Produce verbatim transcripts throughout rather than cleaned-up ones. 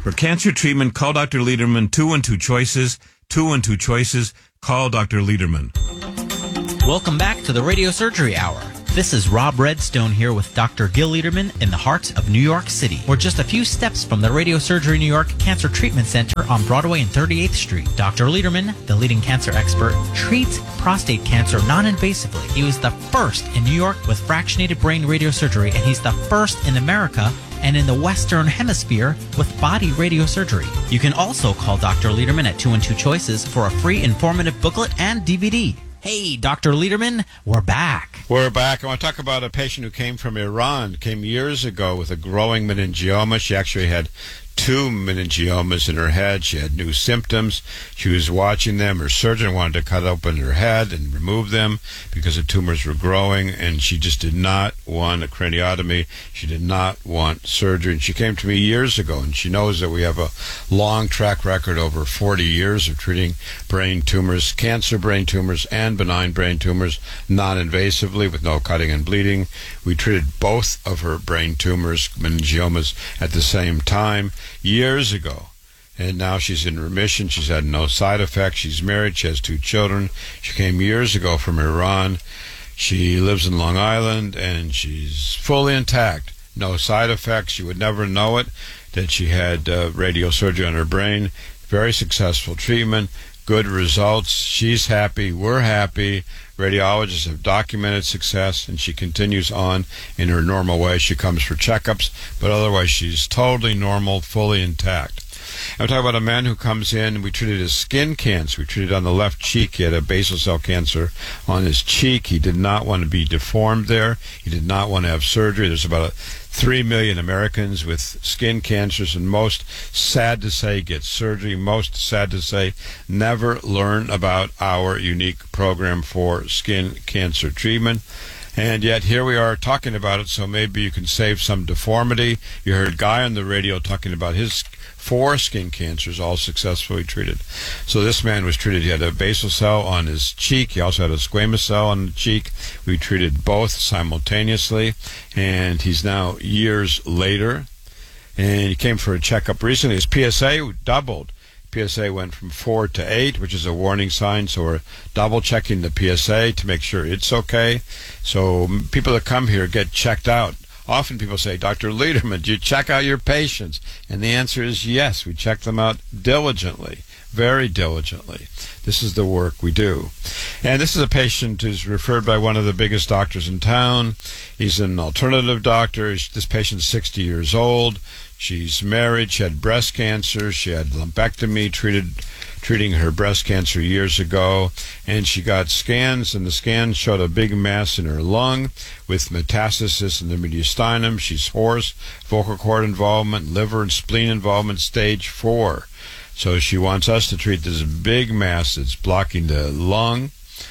For cancer treatment, call Doctor Lederman. Two and two choices. Two and two choices. Call Doctor Lederman. Welcome back to the Radio Surgery Hour. This is Rob Redstone here with Doctor Gil Lederman in the heart of New York City. We're just a few steps from the Radio Surgery New York Cancer Treatment Center on Broadway and thirty-eighth Street. Doctor Lederman, the leading cancer expert, treats prostate cancer non-invasively. He was the first in New York with fractionated brain radiosurgery, and he's the first in America and in the Western Hemisphere with body radiosurgery. You can also call Doctor Lederman at two and two choices for a free informative booklet and D V D. Hey, Doctor Lederman, we're back. We're back. I want to talk about a patient who came from Iran, came years ago with a growing meningioma. She actually had two meningiomas in her head. She had new symptoms. She was watching them. Her surgeon wanted to cut open her head and remove them because the tumors were growing, and she just did not want a craniotomy. She did not want surgery. And she came to me years ago, and she knows that we have a long track record, over forty years, of treating brain tumors, cancer brain tumors and benign brain tumors, non-invasively with no cutting and bleeding. We treated both of her brain tumors, meningiomas, at the same time years ago, and now she's in remission. She's had no side effects. She's married. She has two children. She came years ago from Iran. She lives in Long Island, and she's fully intact. No side effects. You would never know it, that she had uh, radiosurgery on her brain. Very successful treatment. Good results. She's happy. We're happy. Radiologists have documented success, and she continues on in her normal way. She comes for checkups, but otherwise she's totally normal, fully intact. I'm talking about a man who comes in. We treated his skin cancer. We treated on the left cheek. He had a basal cell cancer on his cheek. He did not want to be deformed there. He did not want to have surgery. There's about a three million Americans with skin cancers, and most, sad to say, get surgery. Most, sad to say, never learn about our unique program for skin cancer treatment. And yet here we are talking about it, so maybe you can save some deformity. You heard Guy on the radio talking about his four skin cancers, all successfully treated. So this man was treated. He had a basal cell on his cheek. He also had a squamous cell on the cheek. We treated both simultaneously, and he's now years later. And he came for a checkup recently. His P S A doubled. P S A went from four to eight, which is a warning sign, so we're double checking the P S A to make sure it's okay. So people that come here get checked out. Often people say, Doctor Lederman, do you check out your patients? And the answer is yes, we check them out diligently, very diligently. This is the work we do. And this is a patient who's referred by one of the biggest doctors in town. He's an alternative doctor. This patient's sixty years old. She's married. She had breast cancer. She had lumpectomy, treated treating her breast cancer years ago, and she got scans, and the scans showed a big mass in her lung with metastasis in the mediastinum. She's hoarse, vocal cord involvement, liver and spleen involvement, stage four. So she wants us to treat this big mass that's blocking the lung,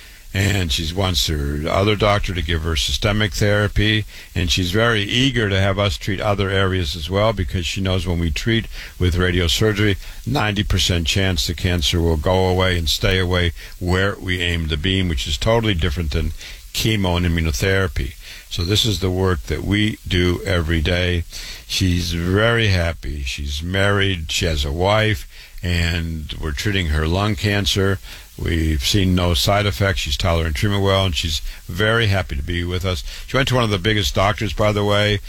and she wants her other doctor to give her systemic therapy, and she's very eager to have us treat other areas as well, because she knows when we treat with radiosurgery, ninety percent chance the cancer will go away and stay away where we aim the beam, which is totally different than chemo and immunotherapy. So this is the work that we do every day. She's very happy. She's married. She has a wife, and we're treating her lung cancer. We've seen no side effects. She's tolerating treatment well, and she's very happy to be with us. She went to one of the biggest doctors, by the way,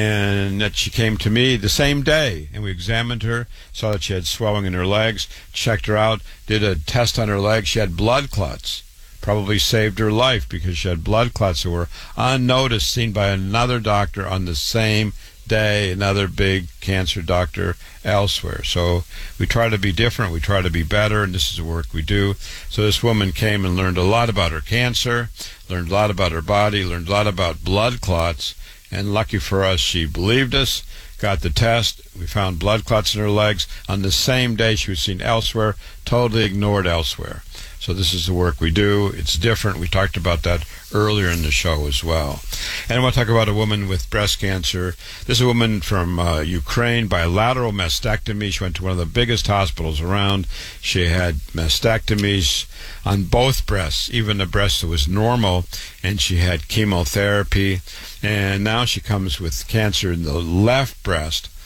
and that she came to me the same day, and we examined her, saw that she had swelling in her legs, checked her out, did a test on her legs. She had blood clots. Probably saved her life because she had blood clots that were unnoticed, seen by another doctor on the same day, another big cancer doctor elsewhere. So we try to be different, we try to be better, and this is the work we do. So this woman came and learned a lot about her cancer, learned a lot about her body, learned a lot about blood clots, and lucky for us, she believed us, got the test. We found blood clots in her legs on the same day she was seen elsewhere, totally ignored elsewhere. So this is the work we do. It's different. We talked about that earlier in the show as well. And I want to talk about a woman with breast cancer. This is a woman from uh, Ukraine, bilateral mastectomy. She went to one of the biggest hospitals around. She had mastectomies on both breasts, even the breast that was normal, and she had chemotherapy. And now she comes with cancer in the left breast.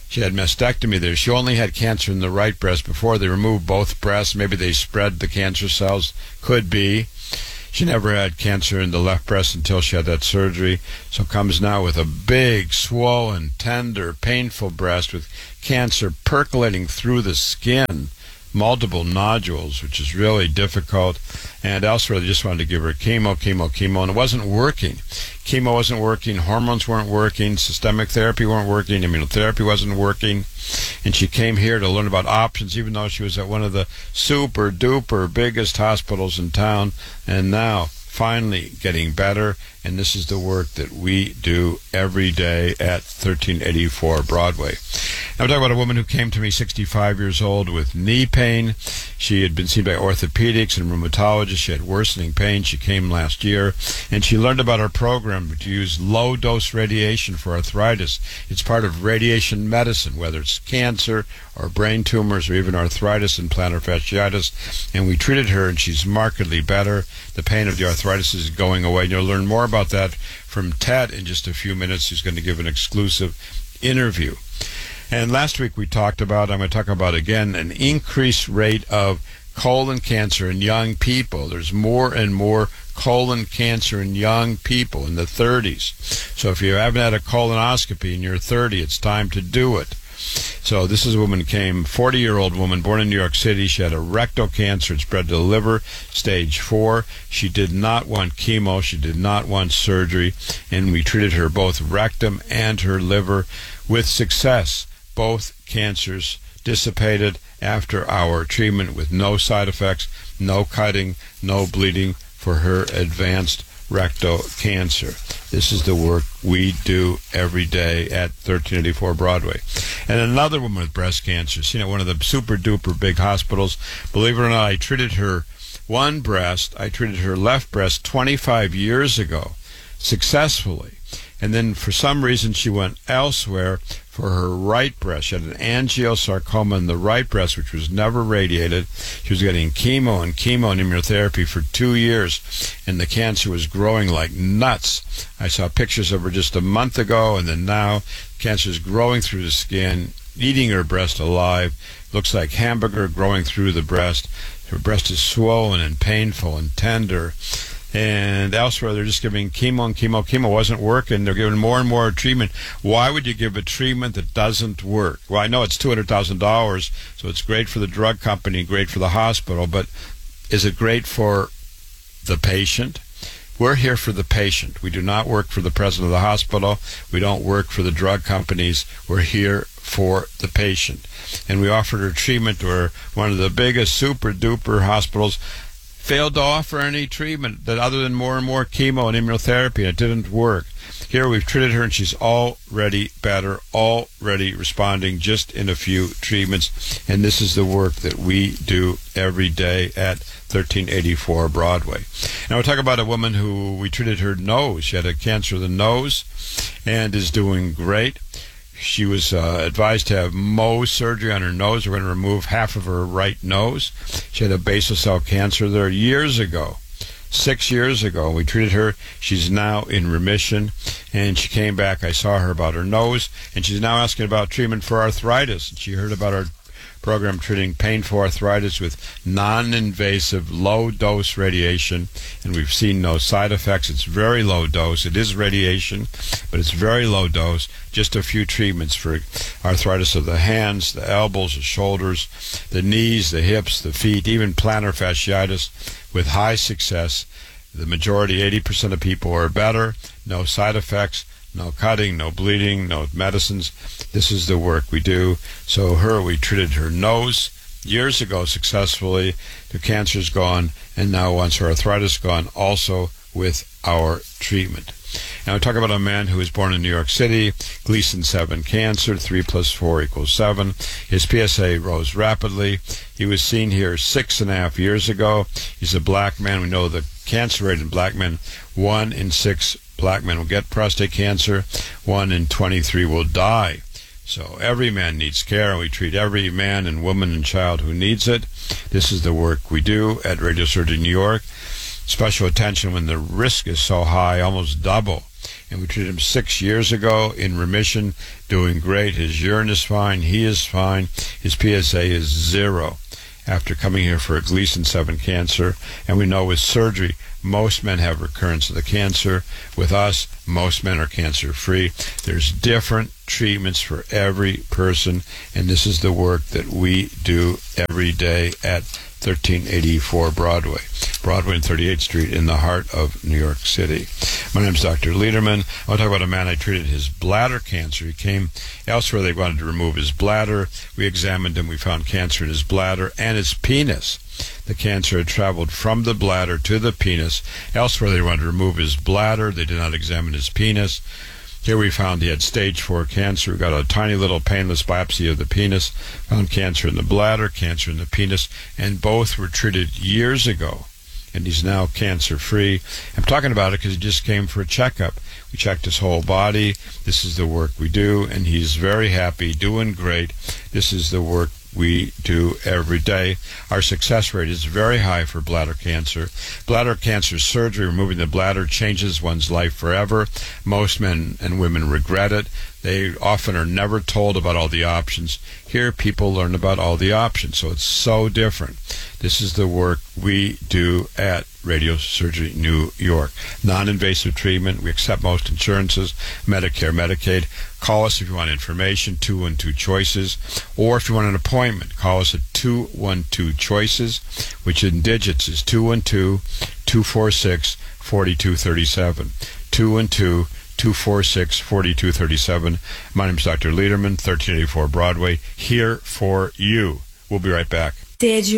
She had mastectomy there. She only had cancer in the right breast before. They removed both breasts. Maybe they spread the cancer cells. Could be. She never had cancer in the left breast until she had that surgery. So comes now with a big, swollen, tender, painful breast with cancer percolating through the skin, multiple nodules, which is really difficult. And elsewhere, they just wanted to give her chemo, chemo, chemo, and it wasn't working. Chemo wasn't working, hormones weren't working, systemic therapy weren't working, immunotherapy wasn't working. And she came here to learn about options, even though she was at one of the super duper biggest hospitals in town, and now finally getting better. And this is the work that we do every day at thirteen eighty-four Broadway. Now we're talking about a woman who came to me, sixty-five years old, with knee pain. She had been seen by orthopedics and rheumatologists. She had worsening pain. She came last year, and she learned about our program to use low-dose radiation for arthritis. It's part of radiation medicine, whether it's cancer or brain tumors or even arthritis and plantar fasciitis. And we treated her, and she's markedly better. The pain of the arthritis is going away. And you'll learn more about that from Ted in just a few minutes. He's going to give an exclusive interview. And last week we talked about, I'm going to talk about again, an increased rate of colon cancer in young people. There's more and more colon cancer in young people in the thirties. So if you haven't had a colonoscopy in your thirties, it's time to do it. So this is a woman who came, forty-year-old woman, born in New York City. She had a rectal cancer. It spread to the liver, stage four. She did not want chemo. She did not want surgery. And we treated her, both rectum and her liver, with success. Both cancers dissipated after our treatment with no side effects, no cutting, no bleeding for her advanced rectal cancer. This is the work we do every day at thirteen eighty-four Broadway. And another woman with breast cancer, seen at one of the super duper big hospitals. Believe it or not, I treated her one breast. I treated her left breast twenty-five years ago successfully. And then for some reason she went elsewhere for her right breast. She had an angiosarcoma in the right breast, which was never radiated. She was getting chemo and chemo and immunotherapy for two years, and the cancer was growing like nuts. I saw pictures of her just a month ago, and then now cancer is growing through the skin, eating her breast alive. Looks like hamburger growing through the breast. Her breast is swollen and painful and tender. And elsewhere, they're just giving chemo and chemo. Chemo wasn't working. They're giving more and more treatment. Why would you give a treatment that doesn't work? Well, I know it's two hundred thousand dollars, so it's great for the drug company, great for the hospital, but is it great for the patient? We're here for the patient. We do not work for the president of the hospital. We don't work for the drug companies. We're here for the patient. And we offered her treatment where one of the biggest super-duper hospitals failed to offer any treatment that other than more and more chemo and immunotherapy, and it didn't work. Here we've treated her, and she's already better, already responding just in a few treatments. And this is the work that we do every day at thirteen eighty-four Broadway. Now we'll talk about a woman who we treated her nose. She had a cancer of the nose and is doing great. She was uh, advised to have Mohs surgery on her nose. We're going to remove half of her right nose. She had a basal cell cancer there years ago, six years ago. We treated her. She's now in remission, and she came back. I saw her about her nose, and she's now asking about treatment for arthritis. She heard about our program treating painful arthritis with non-invasive, low-dose radiation, and we've seen no side effects. It's very low dose. It is radiation, but it's very low dose. Just a few treatments for arthritis of the hands, the elbows, the shoulders, the knees, the hips, the feet, even plantar fasciitis with high success. The majority, eighty percent of people are better, no side effects, no cutting, no bleeding, no medicines. This is the work we do. So her, we treated her nose years ago successfully. The cancer's gone, and now once her arthritis gone, also with our treatment. Now we talk about a man who was born in New York City, Gleason seven cancer, three plus four equals seven. His P S A rose rapidly. He was seen here six and a half years ago. He's a black man. We know the cancer rate in black men, one in six black men will get prostate cancer. One in twenty-three will die. So every man needs care, and we treat every man and woman and child who needs it. This is the work we do at Radiosurgery New York. Special attention when the risk is so high, almost double. and we treated him six years ago, in remission, doing great. His urine is fine. He is fine. His P S A is zero after coming here for a Gleason seven cancer. And we know with surgery, most men have recurrence of the cancer. With us, most men are cancer-free. There's different treatments for every person, and this is the work that we do every day at thirteen eighty-four Broadway. Broadway and thirty-eighth Street in the heart of New York City. My name is Doctor Lederman. I want to talk about a man I treated his bladder cancer. He came elsewhere. They wanted to remove his bladder. We examined him. We found cancer in his bladder and his penis. The cancer had traveled from the bladder to the penis. Elsewhere, they wanted to remove his bladder. They did not examine his penis. Here we found he had stage four cancer. We got a tiny little painless biopsy of the penis, found cancer in the bladder, cancer in the penis, and both were treated years ago. And he's now cancer-free. I'm talking about it because he just came for a checkup. We checked his whole body. This is the work we do, and he's very happy, doing great. This is the work we do every day. Our success rate is very high for bladder cancer. Bladder cancer surgery, removing the bladder, changes one's life forever. Most men and women regret it. They often are never told about all the options. Here, people learn about all the options, so it's so different. This is the work we do at Radiosurgery New York. Non-invasive treatment. We accept most insurances, Medicare, Medicaid. Call us if you want information, two one two choices. Or if you want an appointment, call us at two one two choices, which in digits is two one two, two four six, four two three seven. two one two, two four six, four two three seven. My name is Doctor Lederman, thirteen eighty-four Broadway, here for you. We'll be right back. Did you